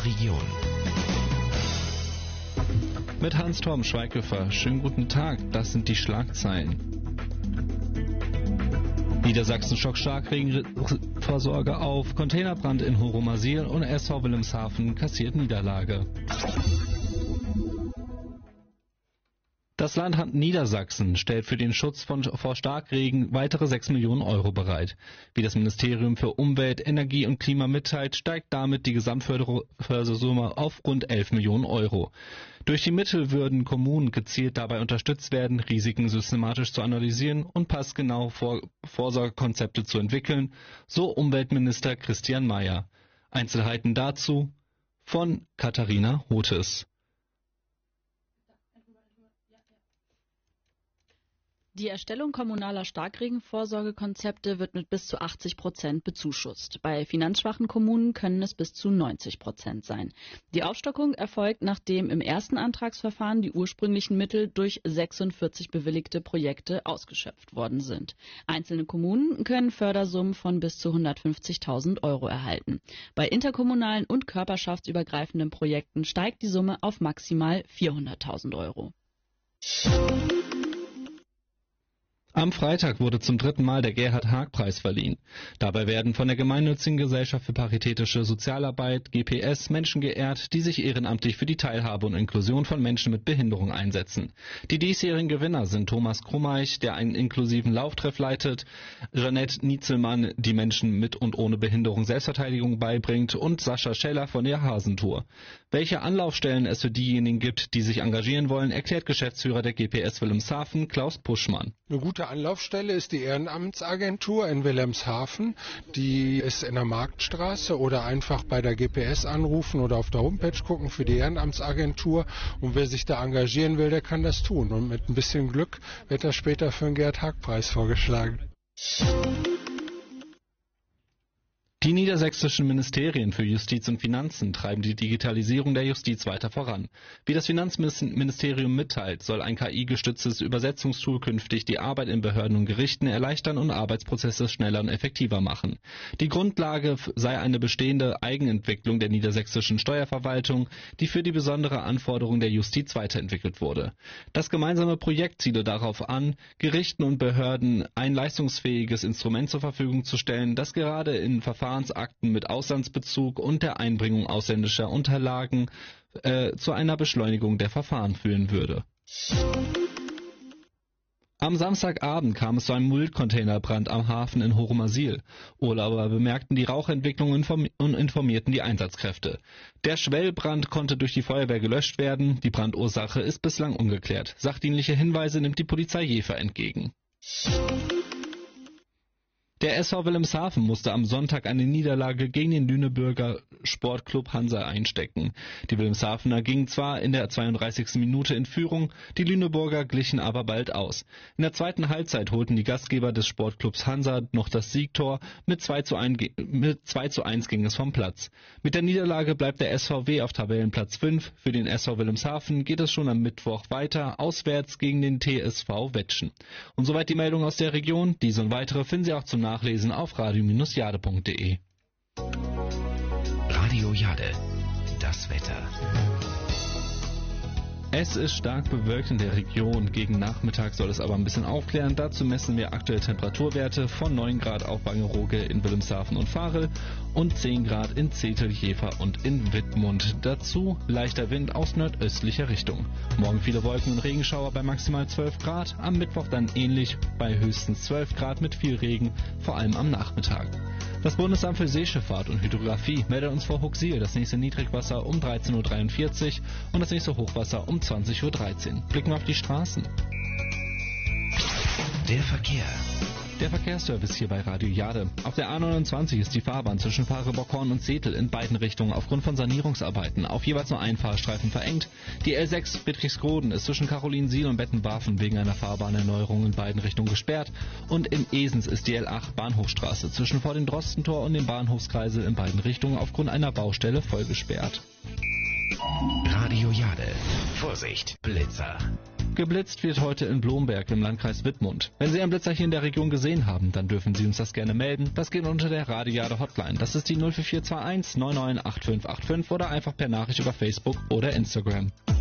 Region. Mit Hans-Torben Schweighöfer. Schönen guten Tag, das sind die Schlagzeilen. Niedersachsen schockt Starkregenversorger auf, Containerbrand in Horomasil und SV Wilhelmshaven kassiert Niederlage. Das Land Niedersachsen stellt für den Schutz vor Starkregen weitere 6 Millionen Euro bereit. Wie das Ministerium für Umwelt, Energie und Klima mitteilt, steigt damit die Gesamtfördersumme auf rund 11 Millionen Euro. Durch die Mittel würden Kommunen gezielt dabei unterstützt werden, Risiken systematisch zu analysieren und passgenau Vorsorgekonzepte zu entwickeln, so Umweltminister Christian Mayer. Einzelheiten dazu von Katharina Hothes. Die Erstellung kommunaler Starkregenvorsorgekonzepte wird mit bis zu 80% bezuschusst. Bei finanzschwachen Kommunen können es bis zu 90% sein. Die Aufstockung erfolgt, nachdem im ersten Antragsverfahren die ursprünglichen Mittel durch 46 bewilligte Projekte ausgeschöpft worden sind. Einzelne Kommunen können Fördersummen von bis zu 150.000 Euro erhalten. Bei interkommunalen und körperschaftsübergreifenden Projekten steigt die Summe auf maximal 400.000 Euro. Am Freitag wurde zum 3. Mal der Gerhard-Haag-Preis verliehen. Dabei werden von der Gemeinnützigen Gesellschaft für Paritätische Sozialarbeit, GPS, Menschen geehrt, die sich ehrenamtlich für die Teilhabe und Inklusion von Menschen mit Behinderung einsetzen. Die diesjährigen Gewinner sind Thomas Krummeich, der einen inklusiven Lauftreff leitet, Jeanette Nietzelmann, die Menschen mit und ohne Behinderung Selbstverteidigung beibringt, und Sascha Scheller von der Hasentour. Welche Anlaufstellen es für diejenigen gibt, die sich engagieren wollen, erklärt Geschäftsführer der GPS Wilhelmshaven, Klaus Puschmann. Eine gute Anlaufstelle ist die Ehrenamtsagentur in Wilhelmshaven. Die ist in der Marktstraße, oder einfach bei der GPS anrufen oder auf der Homepage gucken für die Ehrenamtsagentur. Und wer sich da engagieren will, der kann das tun. Und mit ein bisschen Glück wird er später für den Gerhard-Haag-Preis vorgeschlagen. Die niedersächsischen Ministerien für Justiz und Finanzen treiben die Digitalisierung der Justiz weiter voran. Wie das Finanzministerium mitteilt, soll ein KI-gestütztes Übersetzungstool künftig die Arbeit in Behörden und Gerichten erleichtern und Arbeitsprozesse schneller und effektiver machen. Die Grundlage sei eine bestehende Eigenentwicklung der niedersächsischen Steuerverwaltung, die für die besondere Anforderung der Justiz weiterentwickelt wurde. Das gemeinsame Projekt ziele darauf an, Gerichten und Behörden ein leistungsfähiges Instrument zur Verfügung zu stellen, das gerade in Verfahrensakten mit Auslandsbezug und der Einbringung ausländischer Unterlagen zu einer Beschleunigung der Verfahren führen würde. Am Samstagabend kam es zu einem Müllcontainerbrand am Hafen in Horomasil. Urlauber bemerkten die Rauchentwicklung und informierten die Einsatzkräfte. Der Schwellbrand konnte durch die Feuerwehr gelöscht werden. Die Brandursache ist bislang ungeklärt. Sachdienliche Hinweise nimmt die Polizei Jever entgegen. Der SV Wilhelmshaven musste am Sonntag eine Niederlage gegen den Lüneburger Sportclub Hansa einstecken. Die Wilhelmshavener gingen zwar in der 32. Minute in Führung, die Lüneburger glichen aber bald aus. In der zweiten Halbzeit holten die Gastgeber des Sportclubs Hansa noch das Siegtor, mit 2:1 ging es vom Platz. Mit der Niederlage bleibt der SVW auf Tabellenplatz 5. Für den SV Wilhelmshaven geht es schon am Mittwoch weiter, auswärts gegen den TSV Wettschen. Und soweit die Meldung aus der Region. Diese und weitere finden Sie auch zum Nachlesen auf radio-jade.de. Radio Jade, das Wetter. Es ist stark bewölkt in der Region. Gegen Nachmittag soll es aber ein bisschen aufklären. Dazu messen wir aktuelle Temperaturwerte von 9 Grad auf Wangerooge, in Wilhelmshaven und Varel und 10 Grad in Zetel, Jever und in Wittmund. Dazu leichter Wind aus nordöstlicher Richtung. Morgen viele Wolken und Regenschauer bei maximal 12 Grad. Am Mittwoch dann ähnlich bei höchstens 12 Grad mit viel Regen, vor allem am Nachmittag. Das Bundesamt für Seeschifffahrt und Hydrographie meldet uns vor Huxil das nächste Niedrigwasser um 13:43 Uhr und das nächste Hochwasser um 20:13 Uhr. Blicken wir auf die Straßen. Der Verkehr. Der Verkehrsservice hier bei Radio Jade. Auf der A29 ist die Fahrbahn zwischen Fahre-Bockhorn und Zetel in beiden Richtungen aufgrund von Sanierungsarbeiten auf jeweils nur einen Fahrstreifen verengt. Die L6 Friedrichsroden ist zwischen Carolinsiel und Bettenwarfen wegen einer Fahrbahnerneuerung in beiden Richtungen gesperrt. Und in Esens ist die L8 Bahnhofstraße zwischen vor dem Drostentor und dem Bahnhofskreisel in beiden Richtungen aufgrund einer Baustelle voll gesperrt. Radio Jade. Vorsicht, Blitzer. Geblitzt wird heute in Blomberg im Landkreis Wittmund. Wenn Sie ein Blitzer hier in der Region gesehen haben, dann dürfen Sie uns das gerne melden. Das geht unter der Radiade Hotline. Das ist die 04421 998585 oder einfach per Nachricht über Facebook oder Instagram.